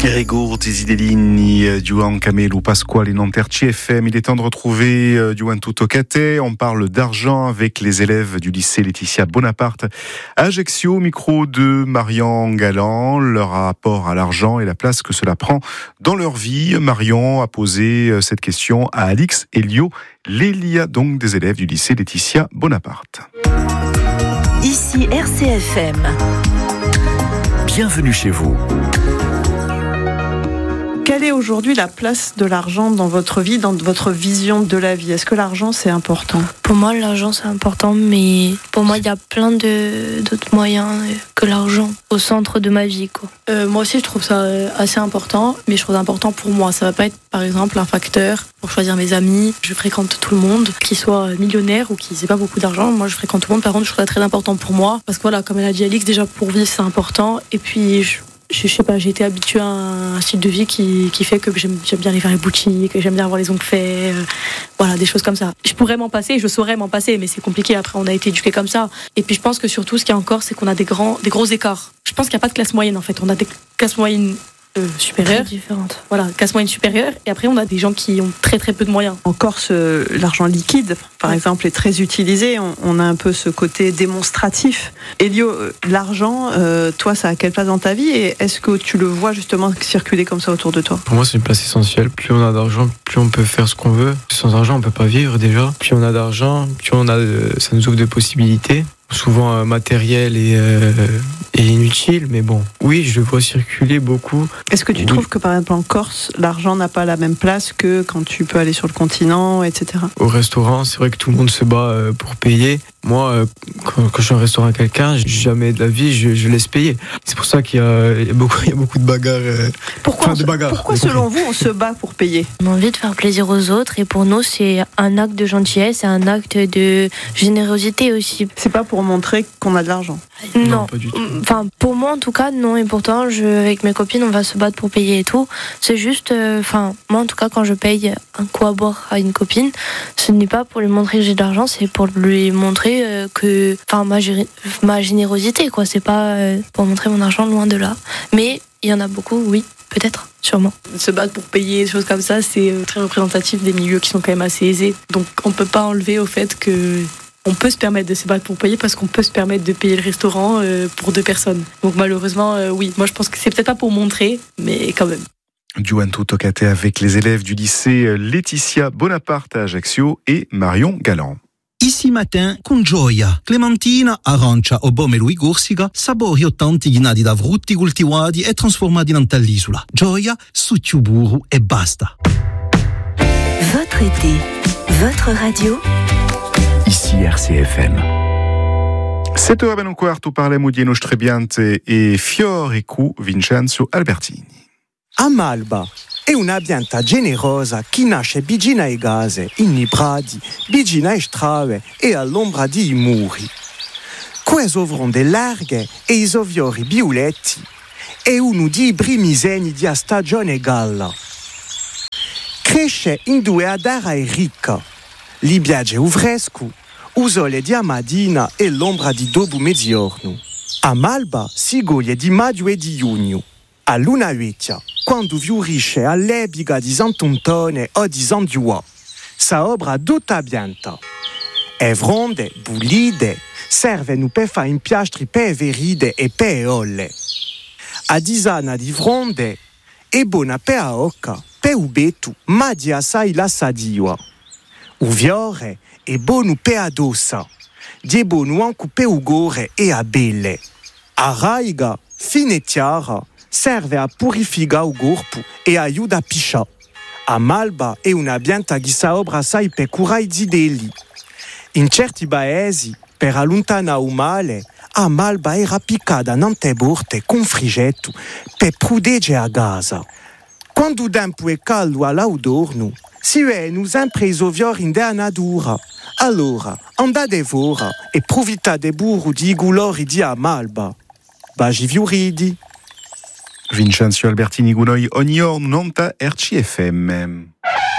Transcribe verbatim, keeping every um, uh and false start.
Gregor Tizidelini, Juan Camelo Pasquale in T F M. Il est temps de retrouver Juan Tutokate. On parle d'argent avec les élèves du lycée Laetitia Bonaparte à Ajaccio. Micro de Marion Galland. Leur rapport à l'argent et la place que cela prend dans leur vie. Marion a posé cette question à Alix Elio, l'Elia donc des élèves du lycée Laetitia Bonaparte. Ici R C F M. Bienvenue chez vous. Quelle est aujourd'hui la place de l'argent dans votre vie, dans votre vision de la vie ? Est-ce que l'argent, c'est important ? Pour moi, l'argent, c'est important, mais pour moi, il y a plein de, d'autres moyens que l'argent au centre de ma vie, quoi. Euh, moi aussi, je trouve ça assez important, mais je trouve ça important pour moi. Ça va pas être, par exemple, un facteur pour choisir mes amis. Je fréquente tout le monde, qu'ils soient millionnaires ou qu'ils aient pas beaucoup d'argent. Moi, je fréquente tout le monde. Par contre, je trouve ça très important pour moi. Parce que voilà, comme elle a dit Alix, déjà pour vivre, c'est important. Et puis, je... Je, je sais pas, j'ai été habituée à un style de vie qui, qui fait que j'aime, j'aime bien aller faire les boutiques, que j'aime bien avoir les ongles faits, euh, voilà, des choses comme ça. Je pourrais m'en passer, je saurais m'en passer, mais c'est compliqué. Après, on a été éduqués comme ça. Et puis, je pense que surtout, ce qu'il y a encore, c'est qu'on a des grands, des gros écarts. Je pense qu'il n'y a pas de classe moyenne, en fait. On a des classes moyennes euh, supérieures. Différentes. Voilà, classe moyenne supérieure. Et après, on a des gens qui ont très, très peu de moyens. En Corse, euh, l'argent liquide, par ouais. exemple, est très utilisé. On, on a un peu ce côté démonstratif. Elio, euh, l'argent, euh, toi, ça a quelle place dans ta vie ? Et est-ce que tu le vois justement circuler comme ça autour de toi ? Pour moi, c'est une place essentielle. Plus on a d'argent, plus on peut faire ce qu'on veut. Sans argent, on peut pas vivre déjà. Plus on a d'argent, plus on a, euh, ça nous ouvre des possibilités. Souvent euh, matériel et, euh, et inutile, mais bon, oui, je le vois circuler beaucoup. Est-ce que tu oui. trouves que par exemple en Corse, l'argent n'a pas la même place que quand tu peux aller sur le continent, et cetera. Au restaurant, c'est vrai que tout le monde se bat euh, pour payer. Moi, euh, quand, quand je suis au restaurant avec quelqu'un, jamais de la vie, je, je laisse payer. C'est pour ça qu'il y a, il y a, beaucoup, il y a beaucoup de bagarres. Euh, pourquoi enfin, de bagarres, pourquoi selon vous, on se bat pour payer ? On a envie de faire plaisir aux autres et pour nous, c'est un acte de gentillesse, c'est un acte de générosité aussi. C'est pas pour montrer qu'on a de l'argent ? Non, non pas du tout. Enfin, pour moi en tout cas, non. Et pourtant, je, avec mes copines, on va se battre pour payer et tout. C'est juste, enfin, euh, moi en tout cas, quand je paye un coup à boire à une copine, ce n'est pas pour lui montrer que j'ai de l'argent, c'est pour lui montrer euh, que, enfin, ma, ma générosité, quoi. C'est pas euh, pour montrer mon argent, loin de là. Mais il y en a beaucoup, oui, peut-être, sûrement. Se battre pour payer, des choses comme ça, c'est très représentatif des milieux qui sont quand même assez aisés. Donc, on peut pas enlever au fait que on peut se permettre de se battre pour payer parce qu'on peut se permettre de payer le restaurant euh, pour deux personnes. Donc malheureusement, euh, oui. Moi, je pense que c'est peut-être pas pour montrer, mais quand même. Juan Tutokate avec les élèves du lycée Laetitia Bonaparte à Ajaccio et Marion Galland. Ici matin, con gioia, clementina, arancia o pomelo di Corsica, sapori ottanti nati da frutti coltivati e trasformati in all'isola. Gioia, succio burro e basta. Votre été, votre radio. Ici R C F M. sept ore e un quarto parliamo di nostre piante e fiori cu Vincenzo Albertini. A Malba è una pianta generosa che nasce vicino ai case, in prati, vicino ai strade e all'ombra dei muri. Queste fronde larghe e i suoi fiori violetti è uno dei primi segni di stagione galla. Cresce in due aree ricche. Li piace il fresco, il sole di mattina e l'ombra di dopo mezzogiorno. A Malba si goglie di maggio e di giugno. A luna vecchia, quando fiorisce all'epica di Sant'Antone o di San Giua. Sa obra tutta pianta. È fronde, pulite, servono per fare impiastri per veride e per olle. A disana di fronde è buona per la occa, per il betto, ma di assai la sadia. Il fiore è buono per la dossa, di buono anche per il gore e la pelle. A raiga, fine e chiara, serve a purificare il corpo e aiuta a pisciare. A Malba è una pianta che sa obra assai per curare i zideli. In certi paesi, per allontanare il male, a Malba era piccata nante borte con frigetto per proteggere a casa. Quando il tempo è caldo all'autunno, si vedono sempre i fiori in della natura. Allora, andate fuori e profitate pure di colori di a Malba. Baci fioridi. Vincenzo Albertini Gunoi ogni giorno nonta R C F M.